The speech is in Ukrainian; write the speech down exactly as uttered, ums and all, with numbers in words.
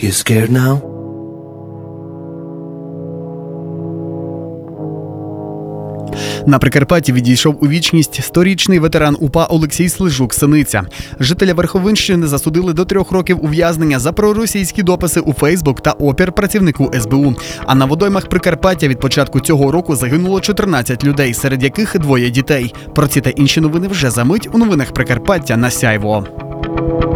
You scared now? На Прикарпатті відійшов у вічність сторічний ветеран УПА Олексій Слижук-Синиця. Жителя Верховинщини засудили до трьох років ув'язнення за проросійські дописи у Фейсбук та опір працівнику ес бе у. А на водоймах Прикарпаття від початку цього року загинуло чотирнадцять людей, серед яких двоє дітей. Про ці та інші новини вже за мить у новинах Прикарпаття на Сяйво.